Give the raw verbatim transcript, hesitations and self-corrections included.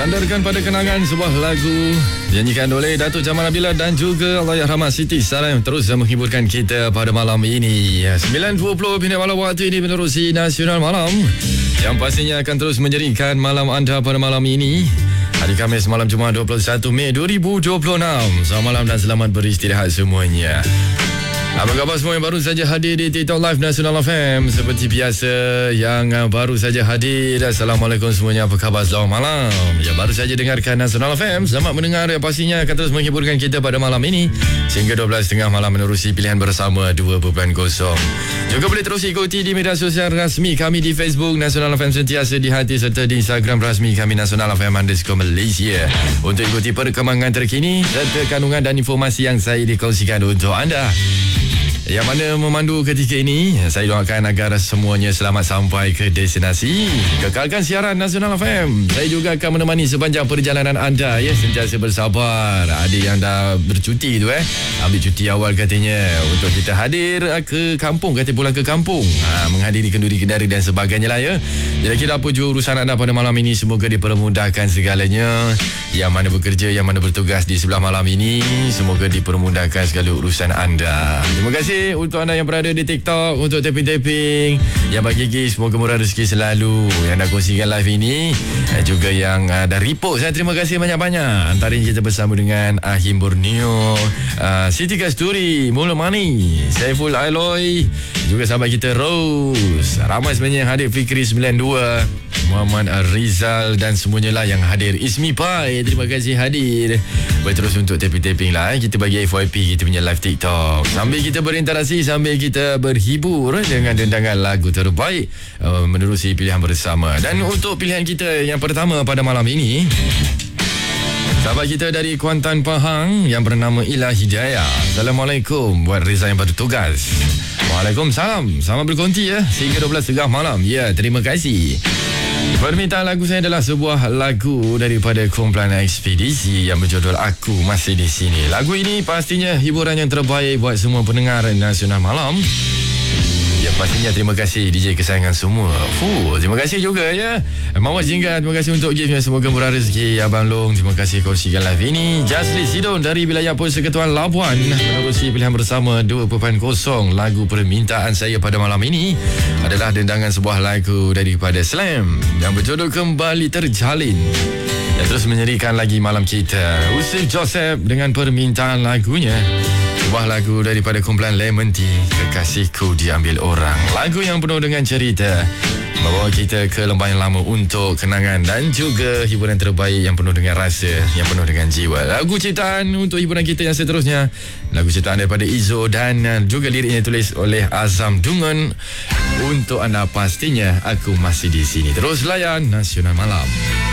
Sandarkan pada kenangan sebuah lagu dinyanyikan oleh Datuk Jamal Nabila dan juga Allahyarhamah Siti Salim terus menghiburkan kita pada malam ini. sembilan dua puluh minit malam waktu ini menerusi Nasional Malam yang pastinya akan terus menjadikan malam anda pada malam ini. Hari Khamis malam Jumaat dua puluh satu Mei dua ribu dua puluh enam. Selamat malam dan selamat beristirahat semuanya. Apa khabar semua yang baru saja hadir di TikTok Live Nasional F M? Seperti biasa yang baru saja hadir, Assalamualaikum semuanya, apa khabar, selamat malam. Yang baru saja dengarkan Nasional F M, selamat mendengar, yang pastinya akan terus menghiburkan kita pada malam ini sehingga dua belas tiga puluh malam menerusi pilihan bersama dua titik kosong. Juga boleh terus ikuti di media sosial rasmi kami di Facebook Nasional F M sentiasa di hati serta di Instagram rasmi kami Nasional F M underscore Malaysia untuk ikuti perkembangan terkini serta kandungan dan informasi yang saya dikongsikan untuk anda. Yang mana memandu ketika ini, saya doakan agar semuanya selamat sampai ke destinasi. Kekalkan siaran Nasional F M. Saya juga akan menemani sepanjang perjalanan anda, ya, sentiasa bersabar. Ada yang dah bercuti tu eh, ambil cuti awal katanya untuk kita hadir ke kampung, kata pulang ke kampung, ha, menghadiri kenduri kendari dan sebagainya lah, ya. Jadi kira apa jua urusan anda pada malam ini, semoga dipermudahkan segalanya. Yang mana bekerja, yang mana bertugas di sebelah malam ini, semoga dipermudahkan segala urusan anda. Terima kasih untuk anda yang berada di TikTok, untuk tapping-tapping, yang bagi gigi, semoga murah rezeki selalu, yang dah kongsikan live ini, dan juga yang uh, dah repost, saya terima kasih banyak-banyak. Antaranya kita bersama dengan Ahim Borneo, uh, Siti Kasturi, Mula Mani, Saiful Aloy, juga sahabat kita Rose, ramai sebenarnya yang hadir, Fikri sembilan dua, Muhammad Rizal dan semuanya lah yang hadir. Ismi Pai, terima kasih hadir. Boleh terus untuk tapping-tapping lah, eh. Kita bagi F Y P kita punya live TikTok sambil kita berinteraksi, sambil kita berhibur dengan dendangan lagu terbaik uh, menerusi pilihan bersama. Dan untuk pilihan kita yang pertama pada malam ini, sahabat kita dari Kuantan Pahang yang bernama Ila Hidayah. Assalamualaikum buat Reza yang bertugas. Waalaikumsalam. Selamat berkonti, ya, sehingga dua belas tiga puluh malam. Ya, terima kasih. Permintaan lagu saya adalah sebuah lagu daripada kumpulan Ekspedisi yang berjudul Aku Masih di Sini. Lagu ini pastinya hiburan yang terbaik buat semua pendengar Nasional Malam. Ya, pastinya terima kasih D J kesayangan semua. Fuh, terima kasih juga, ya. Mawar Jingga, terima kasih untuk giftnya. Semoga murah rezeki. Abang Long, terima kasih kongsikan live ini. Jasli Sidon dari wilayah Persekutuan Labuan menerusi pilihan bersama dua titik kosong. Lagu permintaan saya pada malam ini adalah dendangan sebuah lagu daripada Slam yang berjudul Kembali Terjalin, yang terus menyerikan lagi malam kita. Usif Joseph dengan permintaan lagunya, sebuah lagu daripada kumpulan Lemon Tea, Kekasihku Diambil Orang. Lagu yang penuh dengan cerita, membawa kita ke lembah yang lama untuk kenangan dan juga hiburan terbaik yang penuh dengan rasa, yang penuh dengan jiwa. Lagu ciptaan untuk hiburan kita yang seterusnya, lagu ciptaan daripada Izo dan juga liriknya tulis oleh Azam Dungan. Untuk anda pastinya Aku Masih di Sini. Terus layan Nasional Malam.